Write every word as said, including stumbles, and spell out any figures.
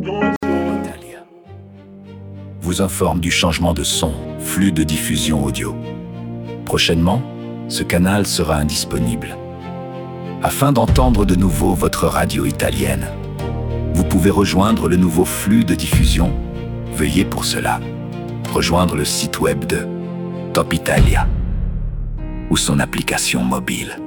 Italia vous informe du changement de son, flux de diffusion audio. Prochainement, ce canal sera indisponible. Afin d'entendre de nouveau votre radio italienne, vous pouvez rejoindre le nouveau flux de diffusion. Veuillez pour cela rejoindre le site web de Top Italia ou son application mobile.